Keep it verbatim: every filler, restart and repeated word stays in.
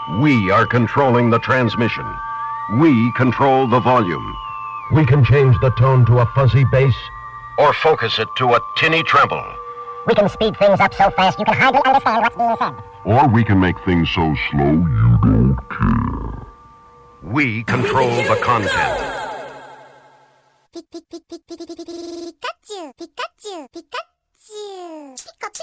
We are controlling the transmission. We control the volume. We can change the tone to a fuzzy bass. Or focus it to a tinny treble. We can speed things up so fast you can hardly understand what's being said. Or we can make things so slow you don't care. We control the content.